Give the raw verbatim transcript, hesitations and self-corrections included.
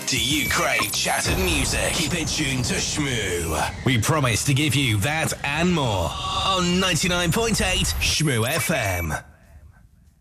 Do you crave chat and music? Keep it tuned to Shmoo. We promise to give you that and more on ninety-nine point eight Shmoo F M.